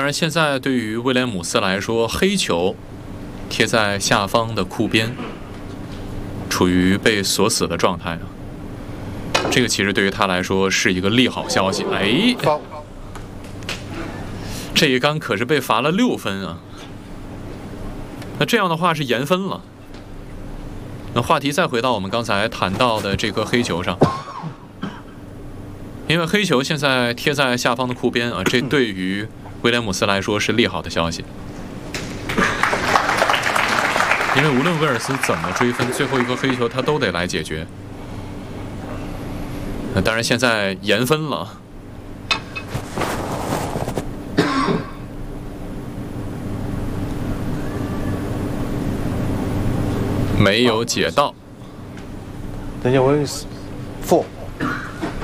然，现在对于威廉姆斯来说，黑球贴在下方的库边，处于被锁死的状态啊。这个其实对于他来说是一个利好消息。哎，这一杆可是被罚了6分啊！那这样的话是延分了。那话题再回到我们刚才谈到的这颗黑球上，因为黑球现在贴在下方的库边啊，这对于威廉姆斯来说是利好的消息。因为无论威尔斯怎么追分，最后一颗黑球他都得来解决。当然，现在延分了。没有解到。 Daniel Williams 4.